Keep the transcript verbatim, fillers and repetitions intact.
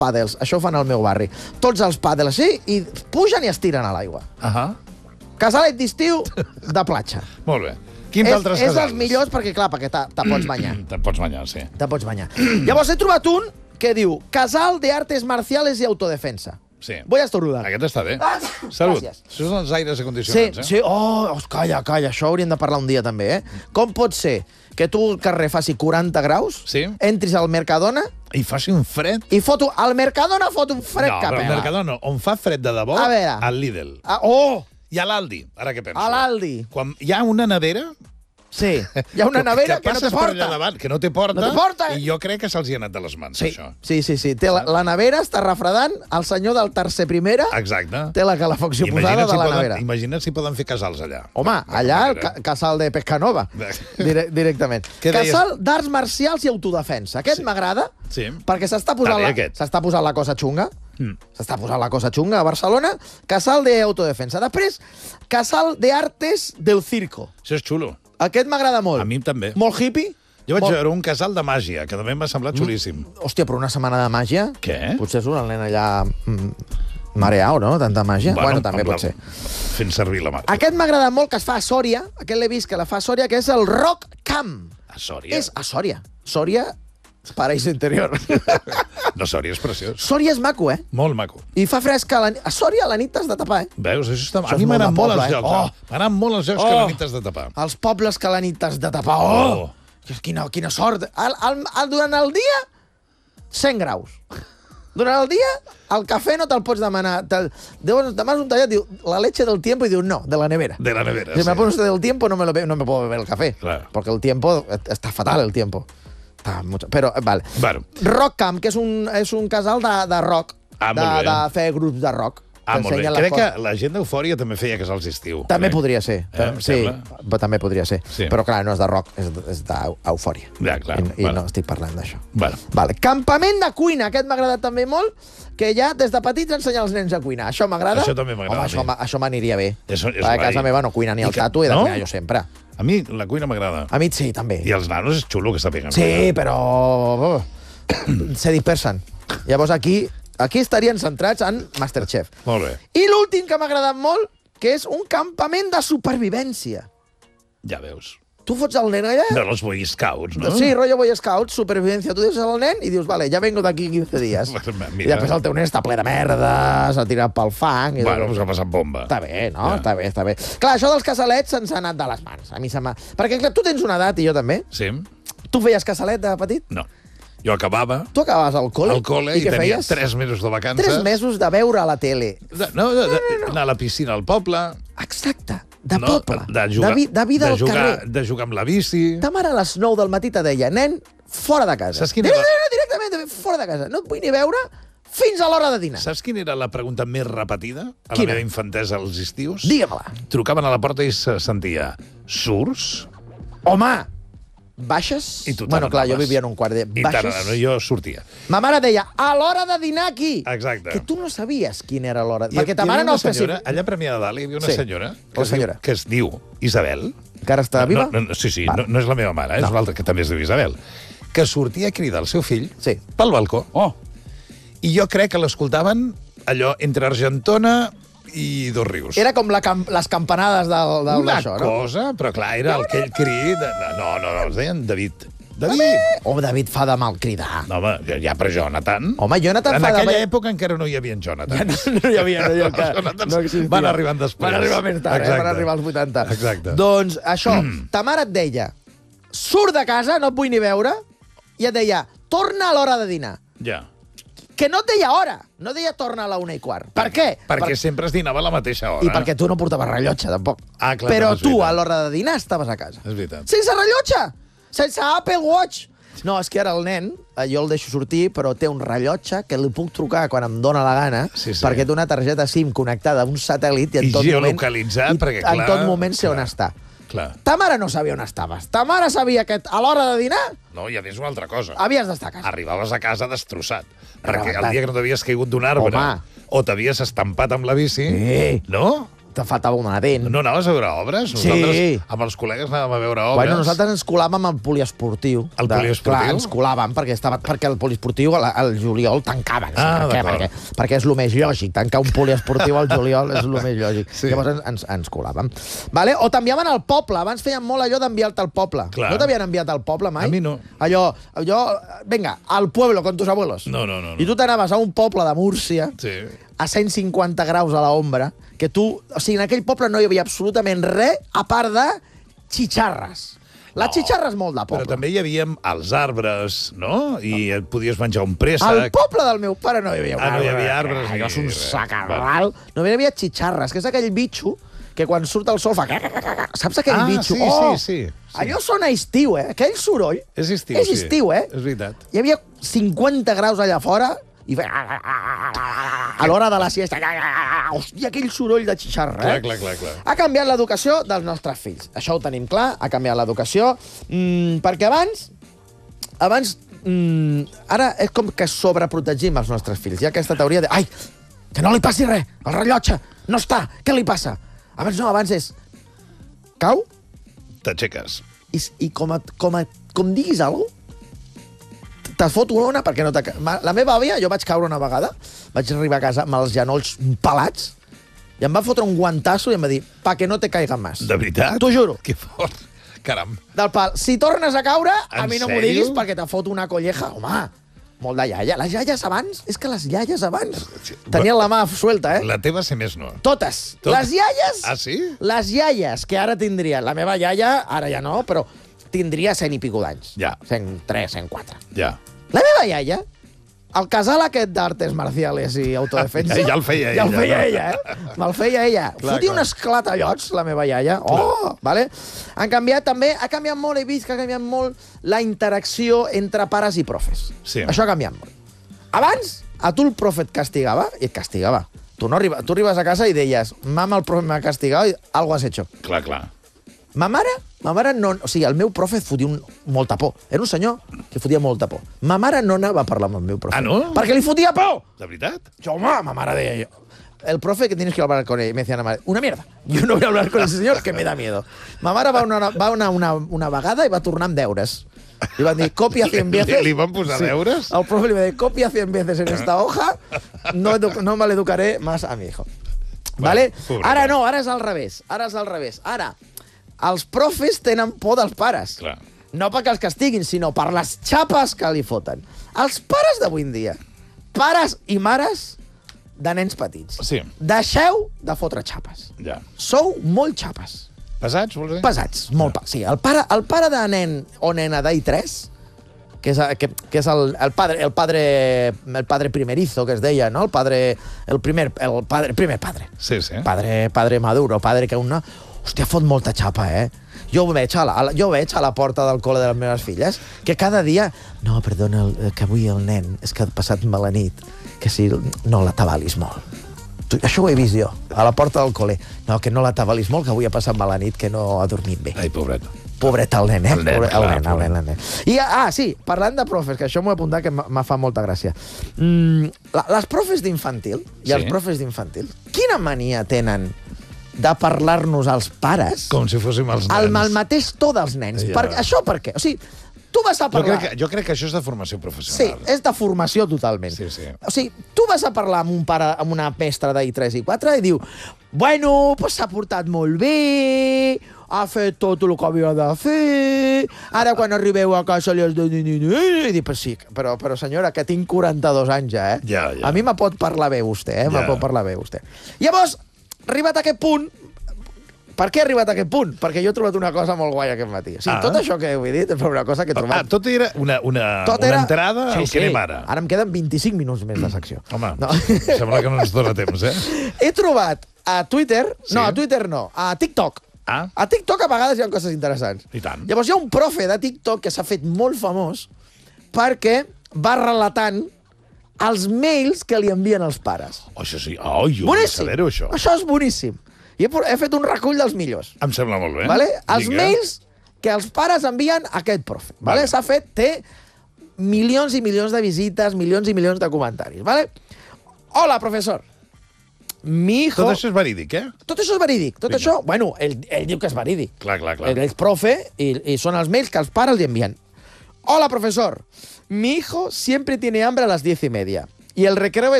pàdels. Això ho fan al meu barri. Tots els pàdels així, i pugen i es tiren a l'aigua. Ahà. Casalet d'estiu de platja. Molt bé. Quins és, altres és casals? els millors perquè, clar, perquè te, te pots banyar. Te pots banyar, sí. Te pots banyar. Llavors he trobat un que diu Casal de Artes Marciales i Autodefensa. Sí. Voy a estornudar. Aquest està bé. Ah, Salut. gràcies. Això són els aires Sí, acondicionats, eh? sí. Oh, calla, calla. Això hauríem de parlar un dia, també, eh? Com pot ser que tu al carrer faci quaranta graus, Sí. entris al Mercadona I faci un fred... i foto... Al Mercadona fot un fred no, que però pela. al Mercadona, on fa fred de debò, A veure. al Lidl. Ah, oh! I a l'Aldi, ara què penso? A l'Aldi. Quan hi ha una nevera... Sí. Hi ha una nevera que, que no te passes per allà porta. davant, que no te porta, No te porta. i jo crec que se'ls hi ha anat de les mans, Sí, això. sí, sí. sí. Té la, la nevera està refredant, el senyor del tercer primera Exacte. té la calefacció Imagina't posada si de la poden, nevera. Imagina't si poden fer casals allà. Home, De allà, manera. ca casal de Pescanova, dire directament. Què deies? Casal d'arts marcials i autodefensa. Aquest Sí. m'agrada, Sí. perquè s'està posant, També la, aquest. s'està posant la cosa xunga. Mm. S'està posant la cosa xunga a Barcelona. Casal de autodefensa. Després, Casal de Artes del Circo. Això és xulo. Aquest m'agrada molt. A mi també. Molt hippie. Jo vaig molt... veure un casal de màgia, que també m'ha semblat xulíssim. Hòstia, però una setmana de màgia? Què? Potser surt el nen allà mm, mareau, no? Tanta màgia. Bueno, bueno també amb pot la- ser. Fent servir la mà. Aquest m'agrada molt, que es fa a Sòria. Aquest l'he vist, que la fa a Sòria, que és el Rock Camp. A Sòria? És a Sòria. Sòria, paraíso interior. No, Sòria és preciós. Sòria és maco, eh? Molt maco. I fa fresca. A, la... a Sòria a la nit t'has de tapar, eh? Veus? Això està... Això A mi és molt m'agraden de molt poble, els eh? jocs. Oh! M'agraden molt els jocs que Oh! la nit t'has de tapar. Els pobles que a la nit t'has de tapar. Oh! Oh! Quina, quina sort. Al, al, al, durant el dia, cent graus. Durant el dia, el cafè no te'l pots demanar. Te, demanes, demanes un tallat, diu, la leche del tiempo, i diu, no, de la nevera. De la nevera, Si sí. me pones del tiempo, no me, lo be no me puedo beber el café. Claro. Porque el tiempo, está fatal el tiempo. Está mucho, però, vale. Bueno. Rock Camp, que és un, és un casal de, de rock. Ah, de, molt bé. de fer grups de rock. Ah, molt bé. T'ensenyen les Crec que coses. la gent d'Eufòria també feia casals d'estiu. També crec. podria ser. Eh, em sí, sembla. però també podria ser. Sí. Però clar, no és de rock, és, és d'eufòria. Ja, clar. I, i Vale. no estic parlant d'això. Bueno. Vale. Campament de cuina, aquest m'ha agradat també molt, que ja des de petits ensenya els nens a cuinar. Això m'agrada? Això també m'agrada Home, a mi. això, m'a- això m'aniria bé. És- és a guai. casa meva no cuina ni I el que- tatu, he de no? cuinar jo sempre. A mi la cuina m'agrada. A mi sí, també. I els nanos és xulo que sàpiguen. Sí, però... oh, se dispersen. Llavors aquí, aquí estarien centrats en Masterchef. Molt bé. I l'últim que m'ha agradat molt, que és un campament de supervivència. Ja veus. Tu fots el nen allà... De los Boy Scouts, no? Sí, rollo Boy Scouts, supervivencia. Tu dius al nen i dius, vale, ja vengo d'aquí quinze dies. Mira. I després el teu nen està ple de merda, s'ha tirat pel fang... I Bueno, tot. pues ha passat bomba. Està bé, no? Ja. Està bé, està bé. Clar, això dels casalets se'ns ha anat de les mans. A mi se m'ha... Perquè, clar, tu tens una edat, i jo també. Sí? Tu feies casalet de petit? No. Jo acabava Tu acabaves al col·le? al col·le i, què tenia feies? tres mesos de vacances. Tres mesos de veure a la tele. De, no, de, de, anar a la piscina al poble. Exacte, de no, poble. De, jugar, de, vi, de vida de al jugar, carrer. De jugar amb la bici. Ta mare a les nou del matí te deia, nen, fora de casa. Saps quina Direct- era- Directament, fora de casa. No et vull ni veure fins a l'hora de dinar. Saps quina era la pregunta més repetida a Quina? la meva infantesa als estius? Digue-me-la. Trucaven a la porta i se sentia surts? Home, baixes? I tu te Bueno, clar, jo n'anaves. vivia en un quart de... I tant, Baixes? no, jo sortia. Ma mare deia, a l'hora de dinar aquí. Exacte. Que tu no sabies quina era l'hora. I, Perquè ta hi mare havia no una senyora, especifica. allà a Premià de Dalt hi havia una Sí. senyora, que, La es diu, senyora. que es diu Isabel. Encara està viva? No, no, sí, sí, Val. no, no és la meva mare, és No. una altra que també es diu Isabel, que sortia a cridar el seu fill Sí. pel balcó. Oh. I jo crec que l'escoltaven allò entre Argentona i Dos Rius. Era com la cam les campanades del, del, una d'això, no? cosa, però clar, era aquell crit... De, no, no, no, es deien David. David! Home, David fa de mal cridar. No, home, ja, ja per Jonathan. Home, Jonathan en fa de... aquella època encara no hi havia en Jonathan. Ja no, no hi havia, no hi havia, Els Jonathans no existia. van arribant després. Van arribar més tard, eh? Exacte. Van arribar als vuitanta. Exacte. Doncs això, ta mare et deia, surt de casa, no et vull ni veure, i et deia, torna a l'hora de dinar. Ja. Que no et deia hora, no deia torna a la una i quart. Per què? Perquè per... sempre es dinava a la mateixa hora. I perquè tu no portaves rellotge, tampoc. Ah, clar, Però no, és tu, veritat. a l'hora de dinar, estaves a casa. És veritat. Sense rellotge! Sense Apple Watch! No, és que ara el nen, eh, jo el deixo sortir, però té un rellotge que li puc trucar quan em dóna la gana, Sí, sí. perquè té una targeta SIM connectada a un satèl·lit i en I tot moment... geolocalitzat, i perquè, en clar, tot moment sé on clar. està. Clar. Ta mare no sabia on estaves. Ta mare sabia que a l'hora de dinar No, i a més una altra cosa. havies d'estar a casa. Arribaves a casa destrossat. Perquè Rebentat. el dia que no t'havies caigut d'un arbre Home. o t'havies estampat amb la bici... Sí. No? te faltava una dent. No anaves a veure obres? Sí. Nosaltres, amb els col·legues, anàvem a veure obres. Bueno, nosaltres ens colàvem al poliesportiu. El de, poliesportiu? Clar, ens colàvem, perquè, estava, perquè el poliesportiu al, al juliol tancaven. Ah, per què? Perquè, perquè és el més lògic. Tancar un poliesportiu al juliol és el més lògic. Sí. Llavors ens, ens, ens colàvem. Vale? O t'enviaven al poble. Abans feien molt allò d'enviar-te al poble. Clar. No t'havien enviat al poble mai? A mi no. Allò, allò, venga, al pueblo con tus abuelos. No, no, no. no. I tu t'anaves a un poble de Múrcia, Sí. a cent cinquanta graus a l'ombra, que tu... O sigui, en aquell poble no hi havia absolutament res a part de xitxarres. La No, xitxarra és molt de poble. Però també hi havia els arbres, no? I et podies menjar un préssec. Al poble del meu pare no hi havia Ah, no hi havia arbres ni Allò és un res. sacarral. No hi havia xitxarres, que és aquell bitxo que quan surt al sol fa... Saps aquell Ah, bitxo? sí, oh, sí, sí, sí. Allò sona a estiu, eh? Aquell soroll... És estiu, És sí. estiu, eh? És veritat. Hi havia cinquanta graus allà fora i feia... A l'hora de la siesta... Hòstia, aquell soroll de xixarra, Clar, eh? clar, clar, clar. Ha canviat l'educació dels nostres fills. Això ho tenim clar, ha canviat l'educació. Mm, perquè abans... Abans... Mm, ara és com que sobreprotegim els nostres fills. Hi ha aquesta teoria de... Ai, que no li passi res! El rellotge no està! Què li passa? Abans no, abans és... Cau T'aixeques. i, i com, a, com, a, com diguis alguna cosa, te fot una perquè no te... La meva àvia, jo vaig caure una vegada, vaig arribar a casa amb els genolls pelats, i em va fotre un guantasso i em va dir, pa que no te caiga més. De veritat? T'ho juro. Que fort. Caram. Del pal. Si tornes a caure, a En mi no m'ho sèrio? diguis perquè te fot una colleja. Home, molt de iaia. Les iaies abans, és que les iaies abans tenien la mà suelta, eh? La teva ser més no. Totes. Tot- Les iaies... Ah, sí? Les iaies, que ara tindrien... La meva iaia, ara ja no, però tindria cent i pico d'anys. Ja. cent tres, cent quatre. Ja. La meva iaia, el casal aquest d'artes marciales i autodefensa... Ja- ja el feia Ja el ella, feia no? ella, eh? Me'l feia ella. Clar, Fotia clar. un esclatallots, la meva iaia. Oh, vale? Han canviat també, ha canviat molt, he vist que ha canviat molt la interacció entre pares i profes. Sí. Això ha canviat molt. Abans, a tu el profe et castigava i et castigava. Tu, no arriba, tu arribes a casa i deies, mama, el profe m'ha castigado i algo has hecho. Clar, clar. Ma mare, ma mare no... O sigui, el meu profe et fotia un, molta por. Era un senyor que fotia molta por. Ma mare no anava a parlar amb el meu profe. Ah, no? Perquè li fotia por! De veritat? Yo, ma, ma mare deia yo. El profe que tienes que hablar con él. Me decía la madre, una mierda. Yo no voy a hablar con ese señor que me da miedo. Ma mare va una, va una, una, una vegada i va tornar amb deures. Li van dir, copia cien veces. Li, li van posar deures? El profe li va dir, copia cien veces en esta hoja, no, edu- no me l'educaré más a mi hijo. Vale? pobre. Ara no, ara és al revés. Ara és al revés. Ara, els profes tenen por dels pares. Clar. No perquè els castiguin, sinó per les xapes que li foten. Els pares d'avui en dia, pares i mares de nens petits, Sí. deixeu de fotre xapes. Ja. Sou molt xapes. Pesats, vols dir? Pesats, molt pa. Sí, el pare, el pare de nen o nena d'I tres, que és, que, que és el, el, padre, el, padre, el padre primerizo, que es deia, no? El padre, el primer, el padre, primer padre. Sí, sí. Padre, padre maduro, padre que un... Hòstia, fot molta xapa, eh? Jo ho veig a la, a la, jo ho veig a la porta del col·le de les meves filles, que cada dia... No, perdona, el, que avui el nen és que ha passat mala nit, que si no la tabalis molt. Tu, això ho he vist jo, a la porta del col·le. No, que no la tabalis molt, que avui ha passat mala nit, que no ha dormit bé. Ai, pobret. Pobret el nen, eh? El nen, Pobret, clar, el nen, el pobret. nen, el nen. I, ah, sí, parlant de profes, que això m'ho he apuntat, que m'ha fa molta gràcia. Mm, la, les profes d'infantil i Sí. els profes d'infantil, quina mania tenen de parlar-nos als pares Com si fóssim els nens. al, al mateix to dels nens? Ja. Per, això per què? O sigui, tu vas a Jo parlar... crec, que, jo crec que això és de formació Sí, professional. és de formació totalment. Sí, sí. O sigui, tu vas a parlar amb un pare, amb una mestra d'I tres i quatre i diu, bueno, pues s'ha portat molt bé, ha fet tot el que havia de fer, ara quan arribeu a casa li has de dir... I dic, però sí, però, però senyora, que tinc quaranta-dos anys ja, eh? Ja, ja. A mi me pot parlar bé vostè, eh? Me Ja. pot parlar bé vostè. Llavors, arribat a aquest punt, per què he arribat a aquest punt? Perquè jo he trobat una cosa molt guai aquest matí. O sigui, Ah. tot això que he dit és una cosa que he Ah, trobat... tot era una, una, Tot una era- entrada Sí, al sí. que anem ara. Ara em queden vint-i-cinc minuts més de secció. Home, No. sembla que no ens dóna temps, eh? He trobat a Twitter... Sí. No, a Twitter no, a TikTok. Ah, A TikTok a vegades hi ha coses interessants. I tant. Llavors hi ha un profe de TikTok que s'ha fet molt famós perquè va relatant els mails que li envien els pares. oh, això sí. Oh, jo vull Boníssim. saber-ho, això. Això és boníssim. I he, por- he fet un recull dels millors. Em sembla molt bé. Vale? Els Vinga. mails que els pares envien a aquest profe. Vale? Vale. S'ha fet, té milions i milions de visites, milions i milions de comentaris. Vale? Hola, professor. mi hijo... Tot això és verídic, eh? Tot això és verídic. Tot Vinga. això, bueno, ell, ell diu que és verídic. Clar, clar, clar. Ell és profe y, y son els mails que els pares li envían. Hola, profesor. Mi hijo siempre tiene hambre a las diez y media. Y el recreo